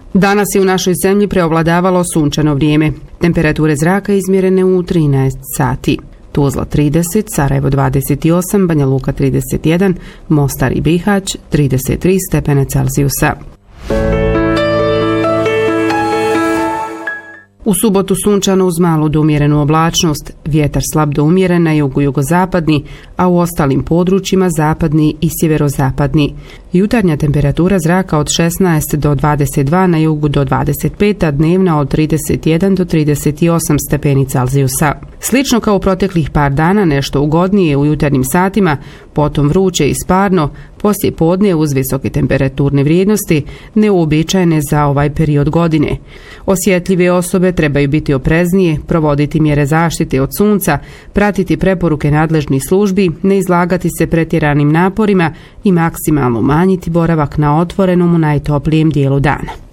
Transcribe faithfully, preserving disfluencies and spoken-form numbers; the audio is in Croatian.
Danas je u našoj zemlji preovladavalo sunčano vrijeme. Temperature zraka izmjerene u trinaest sati. Tuzla trideset, Sarajevo dvadeset osam, Banja Luka trideset jedan, Mostar i Bihać trideset tri stepene Celzijusa. U subotu sunčano uz malu do umjerenu oblačnost, vjetar slab do umjeren na jugu jugozapadni, a u ostalim područjima zapadni i sjeverozapadni. Jutarnja temperatura zraka od šesnaest do dvadeset dva, na jugu do dvadeset pet, a dnevna od trideset jedan do trideset osam stepeni Celzijusa. Slično kao u proteklih par dana, nešto ugodnije u jutarnjim satima, potom vruće i sparno, poslije podne uz visoke temperaturne vrijednosti, neuobičajene za ovaj period godine. Osjetljive osobe trebaju biti opreznije, provoditi mjere zaštite od sunca, pratiti preporuke nadležnih službi, ne izlagati se pretjeranim naporima i maksimalno umanjiti boravak na otvorenom u najtoplijem dijelu dana.